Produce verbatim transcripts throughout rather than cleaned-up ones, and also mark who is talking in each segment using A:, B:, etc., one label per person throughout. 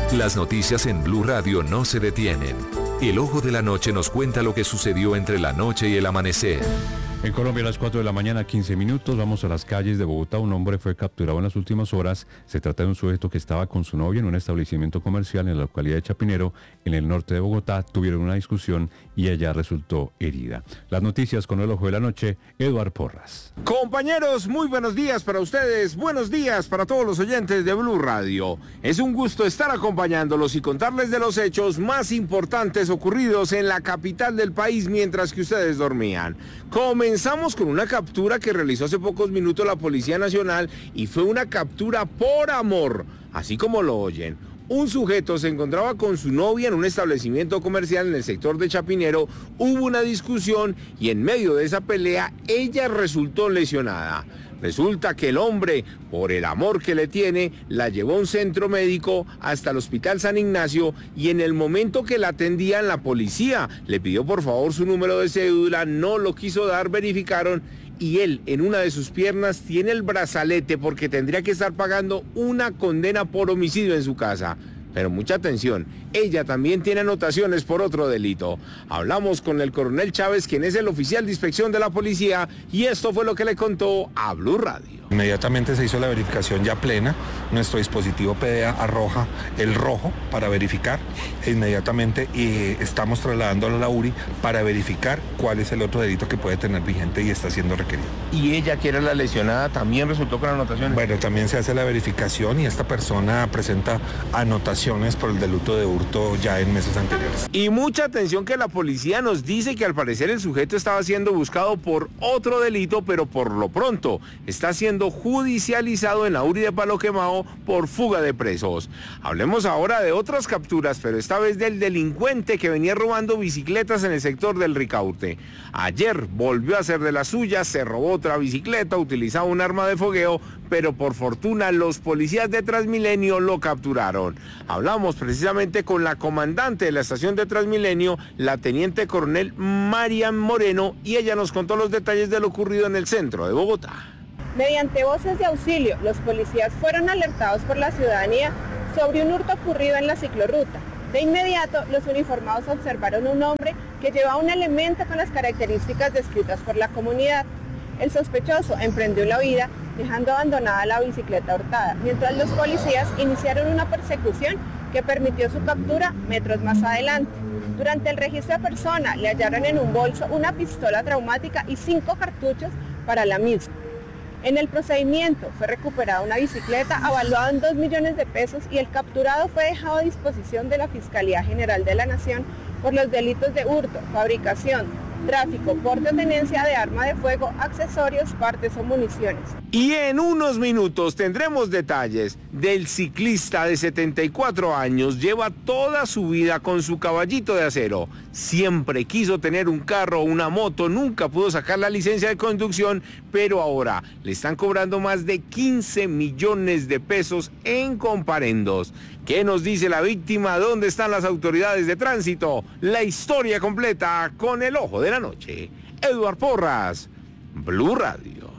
A: Las noticias en Blue Radio no se detienen. El Ojo de la Noche nos cuenta lo que sucedió entre la noche y el amanecer.
B: En Colombia a las cuatro de la mañana, quince minutos, vamos a las calles de Bogotá. Un hombre fue capturado en las últimas horas. Se trata de un sujeto que estaba con su novia en un establecimiento comercial en la localidad de Chapinero, en el norte de Bogotá. Tuvieron una discusión y ella resultó herida. Las noticias con el Ojo de la Noche, Eduard Porras.
C: Compañeros, muy buenos días para ustedes, buenos días para todos los oyentes de Blue Radio. Es un gusto estar acompañándolos y contarles de los hechos más importantes ocurridos en la capital del país mientras que ustedes dormían. Comenzamos con una captura que realizó hace pocos minutos la Policía Nacional y fue una captura por amor, así como lo oyen. Un sujeto se encontraba con su novia en un establecimiento comercial en el sector de Chapinero, hubo una discusión y en medio de esa pelea ella resultó lesionada. Resulta que el hombre, por el amor que le tiene, la llevó a un centro médico hasta el Hospital San Ignacio y en el momento que la atendían la policía le pidió por favor su número de cédula, no lo quiso dar, verificaron y él en una de sus piernas tiene el brazalete porque tendría que estar pagando una condena por homicidio en su casa. Pero mucha atención, ella también tiene anotaciones por otro delito. Hablamos con el coronel Chávez, quien es el oficial de inspección de la policía, y esto fue lo que le contó a Blue Radio.
D: Inmediatamente se hizo la verificación ya plena, nuestro dispositivo P D A arroja el rojo para verificar, e inmediatamente eh, estamos trasladándolo a la U R I para verificar cuál es el otro delito que puede tener vigente y está siendo requerido.
C: ¿Y ella, que era la lesionada, también resultó con anotaciones?
D: Bueno, también se hace la verificación y esta persona presenta anotaciones por el delito de hurto ya en meses anteriores.
C: Y mucha atención que la policía nos dice que al parecer el sujeto estaba siendo buscado por otro delito, pero por lo pronto está siendo judicializado en la U R I de Palo Quemado por fuga de presos. Hablemos ahora de otras capturas, pero esta vez del delincuente que venía robando bicicletas en el sector del Ricaurte. Ayer volvió a hacer de las suyas, se robó otra bicicleta, utilizaba un arma de fogueo, pero por fortuna los policías de Transmilenio lo capturaron. Hablamos precisamente con la comandante de la estación de Transmilenio, la teniente coronel Marian Moreno, y ella nos contó los detalles de lo ocurrido en el centro de Bogotá.
E: Mediante voces de auxilio, los policías fueron alertados por la ciudadanía sobre un hurto ocurrido en la ciclorruta. De inmediato, los uniformados observaron un hombre que llevaba un elemento con las características descritas por la comunidad. El sospechoso emprendió la huida, dejando abandonada la bicicleta hurtada, mientras los policías iniciaron una persecución que permitió su captura metros más adelante. Durante el registro de persona, le hallaron en un bolso una pistola traumática y cinco cartuchos para la misma. En el procedimiento fue recuperada una bicicleta avaluada en dos millones de pesos y el capturado fue dejado a disposición de la Fiscalía General de la Nación por los delitos de hurto, fabricación, tráfico, porte o tenencia de arma de fuego, accesorios, partes o municiones.
C: Y en unos minutos tendremos detalles del ciclista de setenta y cuatro años, lleva toda su vida con su caballito de acero. Siempre quiso tener un carro o una moto, nunca pudo sacar la licencia de conducción, pero ahora le están cobrando más de quince millones de pesos en comparendos. ¿Qué nos dice la víctima? ¿Dónde están las autoridades de tránsito? La historia completa con el Ojo de la Noche. Eduard Porras, Blue Radio.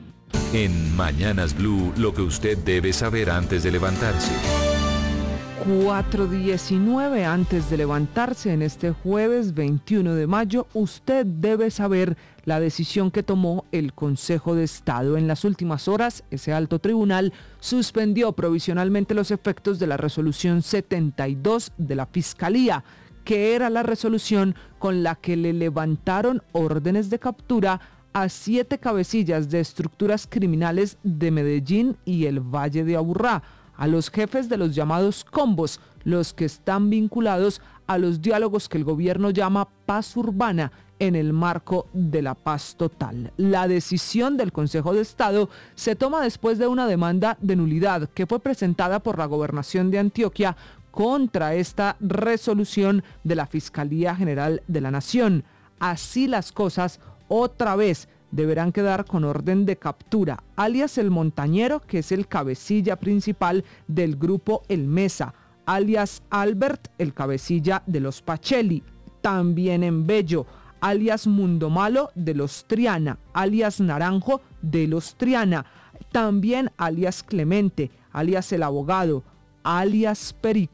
A: En Mañanas Blue, lo que usted debe saber antes de levantarse.
F: cuatro diecinueve antes de levantarse en este jueves veintiuno de mayo, usted debe saber la decisión que tomó el Consejo de Estado. En las últimas horas, ese alto tribunal suspendió provisionalmente los efectos de la resolución setenta y dos de la Fiscalía, que era la resolución con la que le levantaron órdenes de captura a siete cabecillas de estructuras criminales de Medellín y el Valle de Aburrá, a los jefes de los llamados combos, los que están vinculados a los diálogos que el gobierno llama paz urbana en el marco de la paz total. La decisión del Consejo de Estado se toma después de una demanda de nulidad que fue presentada por la Gobernación de Antioquia contra esta resolución de la Fiscalía General de la Nación. Así las cosas, otra vez deberán quedar con orden de captura, alias El Montañero, que es el cabecilla principal del grupo El Mesa, alias Albert, el cabecilla de los Pacelli, también en Bello, alias Mundo Malo de los Triana, alias Naranjo de los Triana, también alias Clemente, alias El Abogado, alias Perica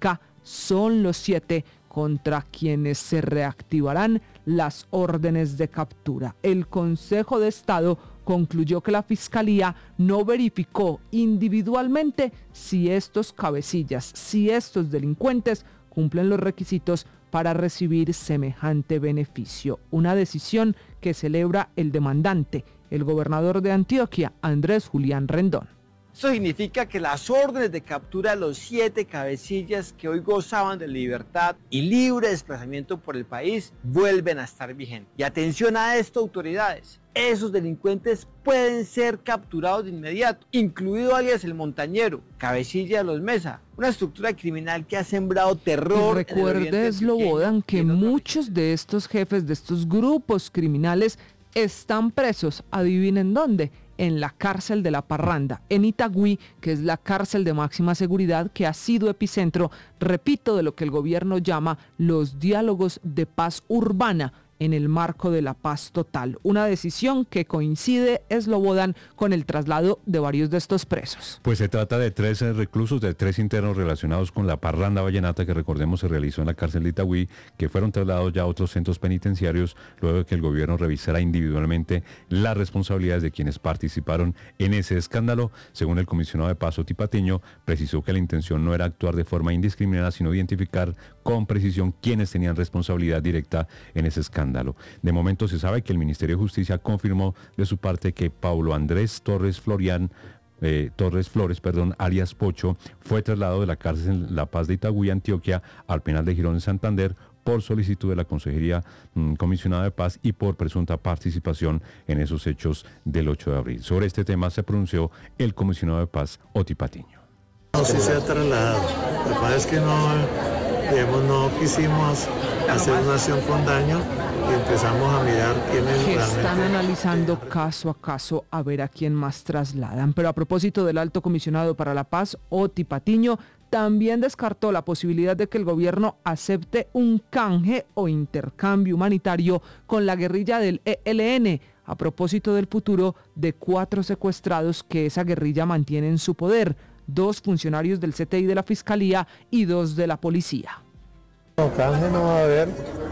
F: son los siete contra quienes se reactivarán las órdenes de captura. El Consejo de Estado concluyó que la Fiscalía no verificó individualmente si estos cabecillas, si estos delincuentes cumplen los requisitos para recibir semejante beneficio. Una decisión que celebra el demandante, el gobernador de Antioquia, Andrés Julián Rendón.
G: Esto significa que las órdenes de captura de los siete cabecillas que hoy gozaban de libertad y libre desplazamiento por el país vuelven a estar vigentes. Y atención a esto, autoridades. Esos delincuentes pueden ser capturados de inmediato, incluido alias el Montañero, cabecilla de los Mesa, una estructura criminal que ha sembrado terror.
F: Y recuerde, Slobodan, que muchos de estos jefes de estos grupos criminales están presos, adivinen dónde, en la cárcel de La Parranda, en Itagüí, que es la cárcel de máxima seguridad que ha sido epicentro, repito, de lo que el gobierno llama los diálogos de paz urbana en el marco de la paz total. Una decisión que coincide, Slobodan, con el traslado de varios de estos presos.
B: Pues se trata de tres reclusos, de tres internos relacionados con la parranda vallenata que recordemos se realizó en la cárcel de Itagüí, que fueron trasladados ya a otros centros penitenciarios luego de que el gobierno revisara individualmente las responsabilidades de quienes participaron en ese escándalo. Según el comisionado de paz Oti Patiño, precisó que la intención no era actuar de forma indiscriminada, sino identificar con precisión quienes tenían responsabilidad directa en ese escándalo. De momento se sabe que el Ministerio de Justicia confirmó de su parte que Paulo Andrés Torres Florian, eh, Torres Flores, perdón, alias Pocho, fue trasladado de la cárcel La Paz de Itagüí, Antioquia, al penal de Girón en Santander por solicitud de la Consejería mmm, Comisionada de Paz y por presunta participación en esos hechos del ocho de abril. Sobre este tema se pronunció el comisionado de Paz, Oti Patiño.
H: No, sí se ha trasladado. Lo que pasa es que no, digamos, no quisimos hacer una acción con daño y empezamos a mirar quiénes
F: que
H: realmente
F: están analizando caso a caso a ver a quién más trasladan. Pero a propósito del Alto Comisionado para la Paz, Oti Patiño, también descartó la posibilidad de que el gobierno acepte un canje o intercambio humanitario con la guerrilla del E L N, a propósito del futuro de cuatro secuestrados que esa guerrilla mantiene en su poder, dos funcionarios del C T I de la Fiscalía y dos de la Policía.
H: No, canje no va a haber,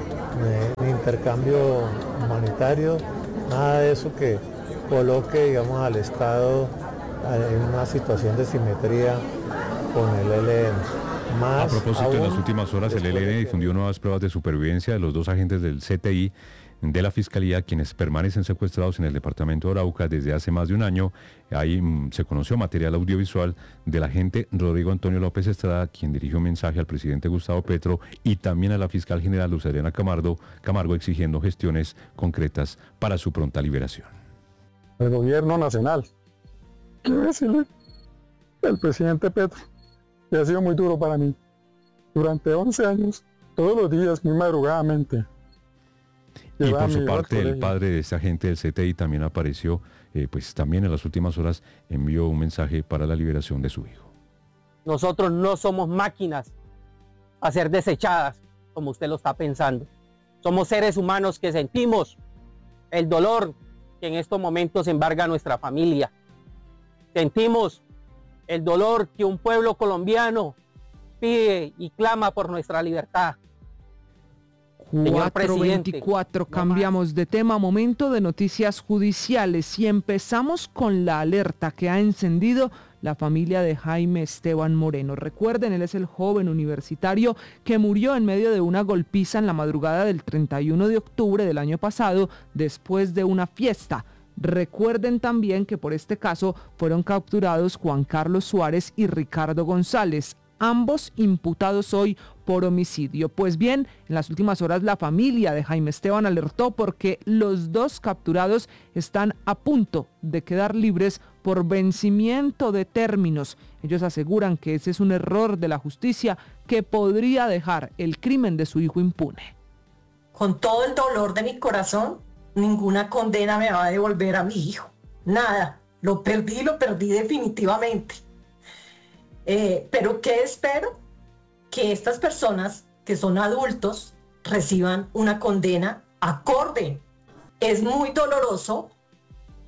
H: ni intercambio humanitario, nada de eso que coloque, digamos, al Estado en una situación de simetría con el E L N. Más
B: a propósito,
H: aún,
B: en las últimas horas el E L N difundió nuevas pruebas de supervivencia de los dos agentes del C T I de la Fiscalía, quienes permanecen secuestrados en el departamento de Arauca desde hace más de un año. Ahí mmm, se conoció material audiovisual del agente Rodrigo Antonio López Estrada, quien dirigió un mensaje al presidente Gustavo Petro y también a la fiscal general Luz Adriana Camargo, Camargo exigiendo gestiones concretas para su pronta liberación.
I: El gobierno nacional, quiero decirle, el presidente Petro, que ha sido muy duro para mí. Durante once años, todos los días, muy madrugadamente.
B: Y por su parte, el padre de esta agente del C T I también apareció, eh, pues también en las últimas horas envió un mensaje para la liberación de su hijo.
J: Nosotros no somos máquinas a ser desechadas, como usted lo está pensando. Somos seres humanos que sentimos el dolor que en estos momentos embarga a nuestra familia. Sentimos el dolor que un pueblo colombiano pide y clama por nuestra libertad.
F: cuatro veinticuatro, cambiamos de tema, momento de noticias judiciales y empezamos con la alerta que ha encendido la familia de Jaime Esteban Moreno. Recuerden, él es el joven universitario que murió en medio de una golpiza en la madrugada del treinta y uno de octubre del año pasado después de una fiesta. Recuerden también que por este caso fueron capturados Juan Carlos Suárez y Ricardo González, ambos imputados hoy por homicidio. Pues bien, en las últimas horas la familia de Jaime Esteban alertó porque los dos capturados están a punto de quedar libres por vencimiento de términos. Ellos aseguran que ese es un error de la justicia que podría dejar el crimen de su hijo impune.
K: Con todo el dolor de mi corazón, ninguna condena me va a devolver a mi hijo. Nada. Lo perdí, lo perdí definitivamente. Eh, pero ¿qué espero? Que estas personas que son adultos reciban una condena acorde. Es muy doloroso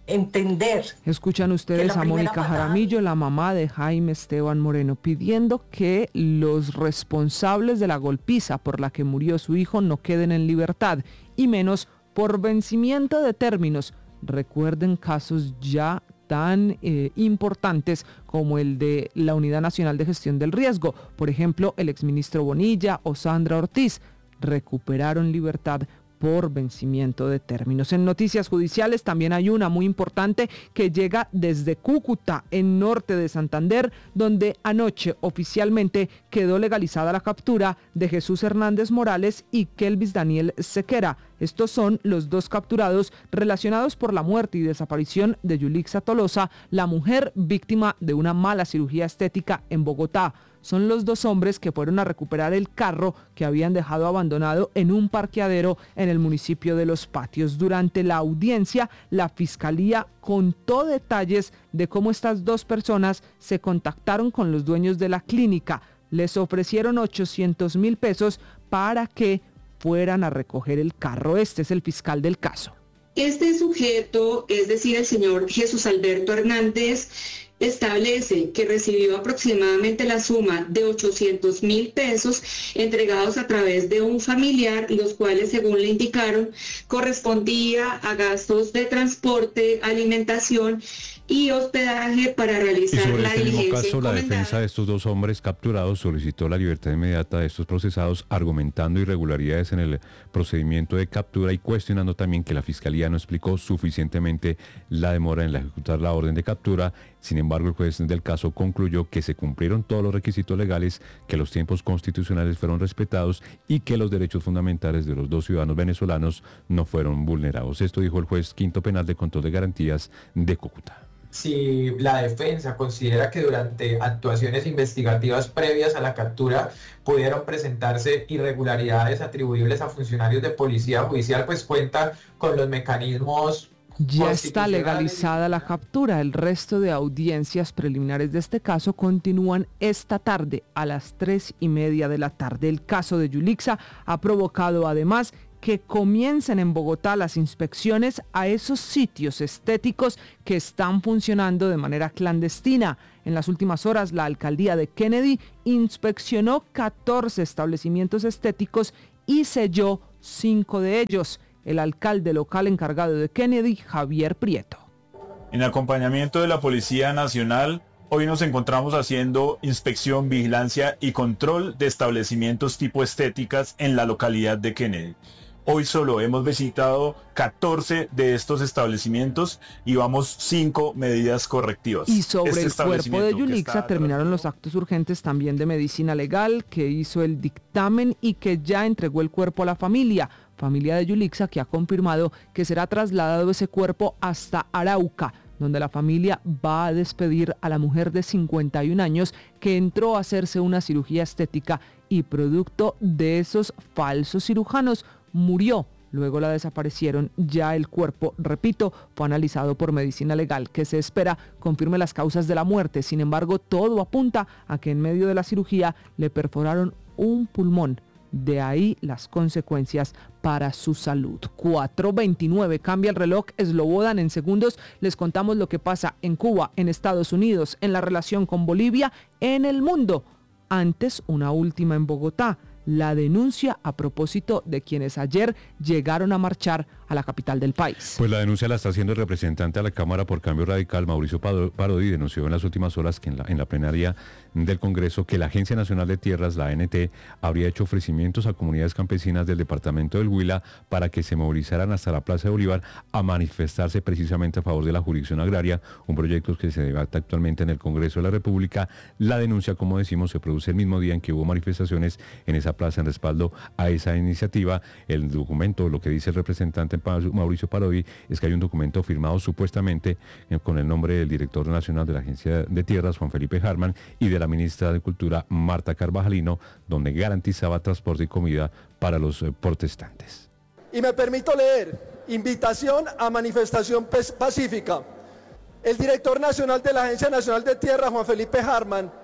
K: entender.
F: Escuchan ustedes a Mónica Jaramillo, la mamá de Jaime Esteban Moreno, pidiendo que los responsables de la golpiza por la que murió su hijo no queden en libertad, y menos por vencimiento de términos. Recuerden casos ya tan eh, importantes como el de la Unidad Nacional de Gestión del Riesgo. Por ejemplo, el exministro Bonilla o Sandra Ortiz recuperaron libertad por vencimiento de términos. En noticias judiciales también hay una muy importante que llega desde Cúcuta, en norte de Santander, donde anoche oficialmente quedó legalizada la captura de Jesús Hernández Morales y Kelvis Daniel Sequera. Estos son los dos capturados relacionados por la muerte y desaparición de Yulixa Tolosa, la mujer víctima de una mala cirugía estética en Bogotá. Son los dos hombres que fueron a recuperar el carro que habían dejado abandonado en un parqueadero en el municipio de Los Patios. Durante la audiencia, la Fiscalía contó detalles de cómo estas dos personas se contactaron con los dueños de la clínica. Les ofrecieron ochocientos mil pesos para que fueran a recoger el carro. Este es el fiscal del caso.
L: Este sujeto, es decir, el señor Jesús Alberto Hernández, establece que recibió aproximadamente la suma de ochocientos mil pesos entregados a través de un familiar, los cuales, según le indicaron, correspondía a gastos de transporte, alimentación y hospedaje para realizar
B: y sobre
L: la
B: este mismo
L: diligencia
B: caso, la
L: encomendada.
B: defensa de estos dos hombres capturados solicitó la libertad inmediata de estos procesados, argumentando irregularidades en el procedimiento de captura y cuestionando también que la Fiscalía no explicó suficientemente la demora en ejecutar la orden de captura. Sin embargo, el juez del caso concluyó que se cumplieron todos los requisitos legales, que los tiempos constitucionales fueron respetados y que los derechos fundamentales de los dos ciudadanos venezolanos no fueron vulnerados. Esto dijo el juez quinto penal de control de garantías de Cúcuta.
M: Si la defensa considera que durante actuaciones investigativas previas a la captura pudieron presentarse irregularidades atribuibles a funcionarios de policía judicial, pues cuenta con los mecanismos.
F: Ya está legalizada la captura. El resto de audiencias preliminares de este caso continúan esta tarde a las tres y media de la tarde. El caso de Yulixa ha provocado además que comiencen en Bogotá las inspecciones a esos sitios estéticos que están funcionando de manera clandestina. En las últimas horas, la alcaldía de Kennedy inspeccionó catorce establecimientos estéticos y selló cinco de ellos. El alcalde local encargado de Kennedy, Javier Prieto.
N: En acompañamiento de la Policía Nacional, hoy nos encontramos haciendo inspección, vigilancia y control de establecimientos tipo estéticas en la localidad de Kennedy. Hoy solo hemos visitado catorce de estos establecimientos y vamos cinco medidas correctivas.
F: Y sobre
N: este
F: el cuerpo de Yulixa terminaron los actos urgentes también de medicina legal, que hizo el dictamen y que ya entregó el cuerpo a la familia. Familia de Yulixa, que ha confirmado que será trasladado ese cuerpo hasta Arauca, donde la familia va a despedir a la mujer de cincuenta y un años que entró a hacerse una cirugía estética y producto de esos falsos cirujanos murió. Luego la desaparecieron. Ya el cuerpo, repito, fue analizado por medicina legal, que se espera confirme las causas de la muerte. Sin embargo, todo apunta a que en medio de la cirugía le perforaron un pulmón. De ahí las consecuencias para su salud. cuatro veintinueve, cambia el reloj, Slobodan. En segundos les contamos lo que pasa en Cuba, en Estados Unidos, en la relación con Bolivia, en el mundo. Antes, una última en Bogotá. La denuncia a propósito de quienes ayer llegaron a marchar a la capital del país.
B: Pues la denuncia la está haciendo el representante a la Cámara por Cambio Radical, Mauricio Parodi. Denunció en las últimas horas que en la, en la plenaria del Congreso que la Agencia Nacional de Tierras, la A N T, habría hecho ofrecimientos a comunidades campesinas del departamento del Huila para que se movilizaran hasta la Plaza de Bolívar a manifestarse precisamente a favor de la jurisdicción agraria, un proyecto que se debate actualmente en el Congreso de la República. La denuncia, como decimos, se produce el mismo día en que hubo manifestaciones en esa plaza en respaldo a esa iniciativa. El documento, lo que dice el representante Mauricio Parodi, es que hay un documento firmado supuestamente eh, con el nombre del director nacional de la Agencia de Tierras, Juan Felipe Harman, y de la ministra de Cultura, Marta Carvajalino, donde garantizaba transporte y comida para los eh, protestantes.
O: Y me permito leer: invitación a manifestación pacífica. El director nacional de la Agencia Nacional de Tierras, Juan Felipe Harman,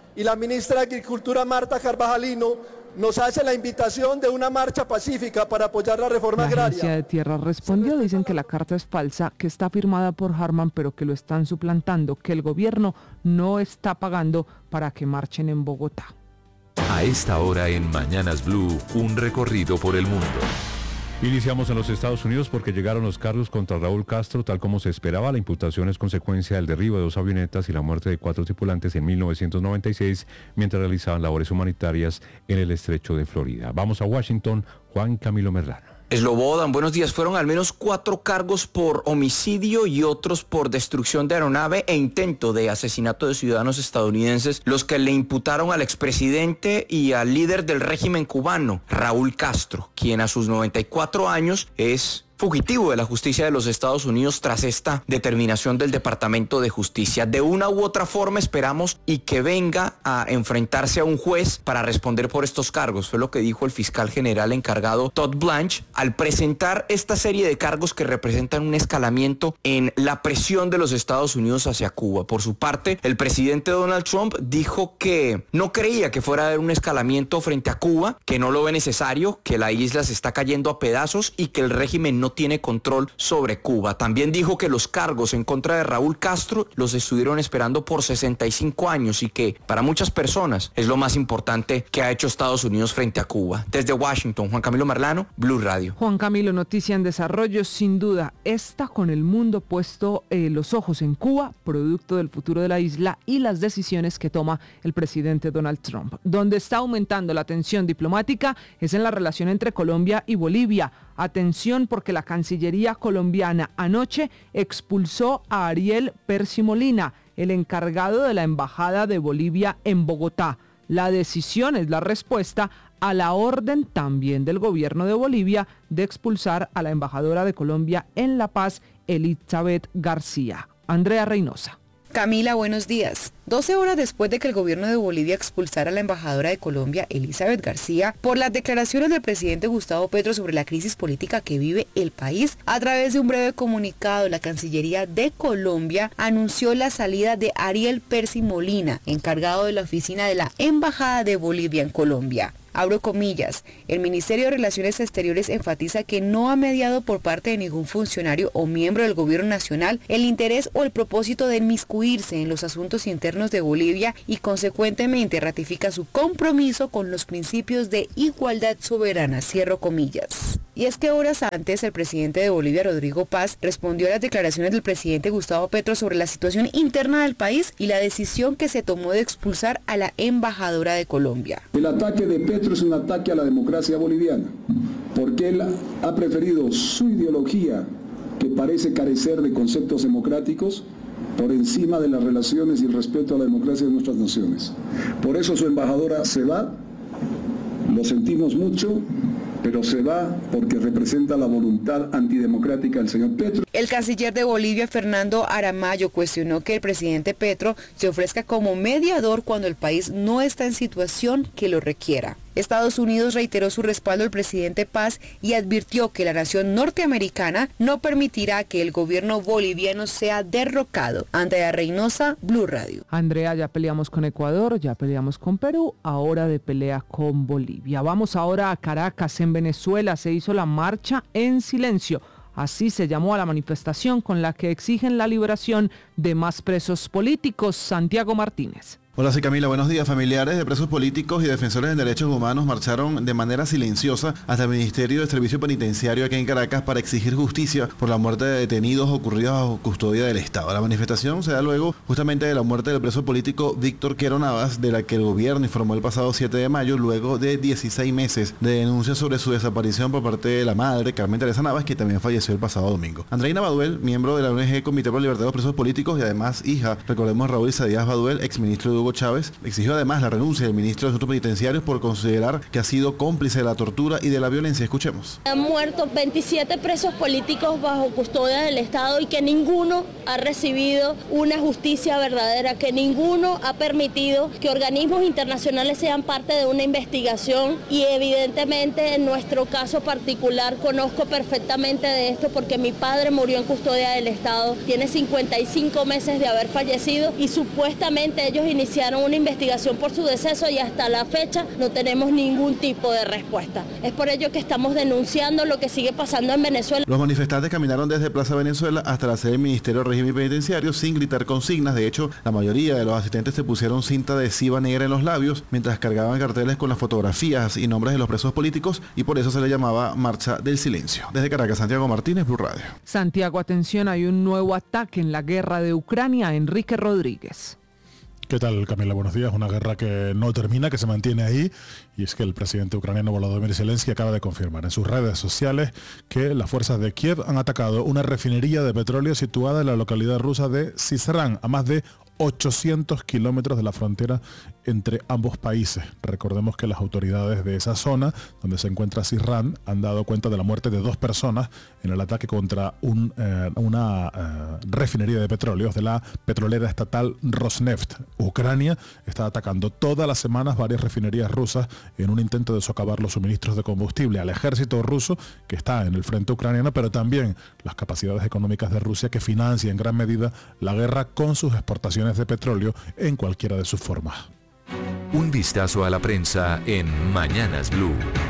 O: y la ministra de Agricultura Marta Carvajalino nos hace la invitación de una marcha pacífica para apoyar la reforma
F: La
O: agraria.
F: Agencia de Tierra respondió, dicen que la carta es falsa, que está firmada por Harman, pero que lo están suplantando, que el gobierno no está pagando para que marchen en Bogotá.
A: A esta hora en Mañanas Blue, un recorrido por el mundo.
B: Iniciamos en los Estados Unidos porque llegaron los cargos contra Raúl Castro, tal como se esperaba. La imputación es consecuencia del derribo de dos avionetas y la muerte de cuatro tripulantes en mil novecientos noventa y seis mientras realizaban labores humanitarias en el estrecho de Florida. Vamos a Washington, Juan Camilo Merlano.
P: Slobodan, buenos días. Fueron al menos cuatro cargos por homicidio y otros por destrucción de aeronave e intento de asesinato de ciudadanos estadounidenses, los que le imputaron al expresidente y al líder del régimen cubano, Raúl Castro, quien a sus noventa y cuatro años es fugitivo de la justicia de los Estados Unidos tras esta determinación del Departamento de Justicia. De una u otra forma esperamos y que venga a enfrentarse a un juez para responder por estos cargos. Fue lo que dijo el fiscal general encargado Todd Blanche al presentar esta serie de cargos que representan un escalamiento en la presión de los Estados Unidos hacia Cuba. Por su parte, el presidente Donald Trump dijo que no creía que fuera a haber un escalamiento frente a Cuba, que no lo ve necesario, que la isla se está cayendo a pedazos y que el régimen no tiene control sobre Cuba. También dijo que los cargos en contra de Raúl Castro los estuvieron esperando por sesenta y cinco años y que para muchas personas es lo más importante que ha hecho Estados Unidos frente a Cuba. Desde Washington, Juan Camilo Merlano, Blue Radio.
F: Juan Camilo, noticia en desarrollo, sin duda, esta con el mundo puesto eh, los ojos en Cuba, producto del futuro de la isla y las decisiones que toma el presidente Donald Trump. Donde está aumentando la tensión diplomática es en la relación entre Colombia y Bolivia. Atención porque la Cancillería colombiana anoche expulsó a Ariel Percy Molina, el encargado de la Embajada de Bolivia en Bogotá. La decisión es la respuesta a la orden también del gobierno de Bolivia de expulsar a la embajadora de Colombia en La Paz, Elizabeth García. Andrea Reynosa.
Q: Camila, buenos días. doce horas después de que el gobierno de Bolivia expulsara a la embajadora de Colombia, Elizabeth García, por las declaraciones del presidente Gustavo Petro sobre la crisis política que vive el país, a través de un breve comunicado, la Cancillería de Colombia anunció la salida de Ariel Percy Molina, encargado de la oficina de la Embajada de Bolivia en Colombia. Abro comillas, el Ministerio de Relaciones Exteriores enfatiza que no ha mediado por parte de ningún funcionario o miembro del gobierno nacional el interés o el propósito de inmiscuirse en los asuntos internos de Bolivia y consecuentemente ratifica su compromiso con los principios de igualdad soberana, cierro comillas. Y es que horas antes el presidente de Bolivia, Rodrigo Paz, respondió a las declaraciones del presidente Gustavo Petro sobre la situación interna del país y la decisión que se tomó de expulsar a la embajadora de Colombia.
R: El ataque de Petro es un ataque a la democracia boliviana, porque él ha preferido su ideología, que parece carecer de conceptos democráticos, por encima de las relaciones y el respeto a la democracia de nuestras naciones. Por eso su embajadora se va, lo sentimos mucho, pero se va porque representa la voluntad antidemocrática del señor Petro.
Q: El canciller de Bolivia, Fernando Aramayo, cuestionó que el presidente Petro se ofrezca como mediador cuando el país no está en situación que lo requiera. Estados Unidos reiteró su respaldo al presidente Paz y advirtió que la nación norteamericana no permitirá que el gobierno boliviano sea derrocado. Andrea Reynosa, Blue Radio.
F: Andrea, ya peleamos con Ecuador, ya peleamos con Perú, ahora de pelea con Bolivia. Vamos ahora a Caracas, en Venezuela. Se hizo la marcha en silencio. Así se llamó a la manifestación con la que exigen la liberación de más presos políticos. Santiago Martínez.
S: Hola, soy Camila. Buenos días. Familiares de presos políticos y defensores de derechos humanos marcharon de manera silenciosa hasta el Ministerio de Servicio Penitenciario aquí en Caracas para exigir justicia por la muerte de detenidos ocurridos bajo custodia del Estado. La manifestación se da luego justamente de la muerte del preso político Víctor Quero Navas, de la que el gobierno informó el pasado siete de mayo, luego de dieciséis meses de denuncias sobre su desaparición por parte de la madre, Carmen Teresa Navas, que también falleció el pasado domingo. Andreina Baduel, miembro de la O N G Comité por la Libertad de los Presos Políticos y además hija, recordemos, Raúl Isaías Baduel, exministro de Hugo Chávez, exigió además la renuncia del ministro de Asuntos Penitenciarios por considerar que ha sido cómplice de la tortura y de la violencia. Escuchemos.
T: Han muerto veintisiete presos políticos bajo custodia del Estado y que ninguno ha recibido una justicia verdadera, que ninguno ha permitido que organismos internacionales sean parte de una investigación y evidentemente en nuestro caso particular conozco perfectamente de esto porque mi padre murió en custodia del Estado, tiene cincuenta y cinco meses de haber fallecido y supuestamente ellos iniciaron iniciaron una investigación por su deceso y hasta la fecha no tenemos ningún tipo de respuesta. Es por ello que estamos denunciando lo que sigue pasando en Venezuela.
S: Los manifestantes caminaron desde Plaza Venezuela hasta la sede del Ministerio de Régimen Penitenciario sin gritar consignas. De hecho, la mayoría de los asistentes se pusieron cinta adhesiva negra en los labios mientras cargaban carteles con las fotografías y nombres de los presos políticos, y por eso se le llamaba Marcha del Silencio. Desde Caracas, Santiago Martínez, Blue Radio.
F: Santiago, atención, hay un nuevo ataque en la guerra de Ucrania. Enrique Rodríguez.
U: ¿Qué tal, Camila? Buenos días. Una guerra que no termina, que se mantiene ahí, y es que el presidente ucraniano Volodymyr Zelensky acaba de confirmar en sus redes sociales que las fuerzas de Kiev han atacado una refinería de petróleo situada en la localidad rusa de Syzran, a más de ochocientos kilómetros de la frontera entre ambos países. Recordemos que las autoridades de esa zona, donde se encuentra Syzran, han dado cuenta de la muerte de dos personas en el ataque contra un, eh, una eh, refinería de petróleos de la petrolera estatal Rosneft. Ucrania está atacando todas las semanas varias refinerías rusas en un intento de socavar los suministros de combustible al ejército ruso que está en el frente ucraniano, pero también las capacidades económicas de Rusia, que financia en gran medida la guerra con sus exportaciones de petróleo en cualquiera de sus formas.
A: Un vistazo a la prensa en Mañanas Blue.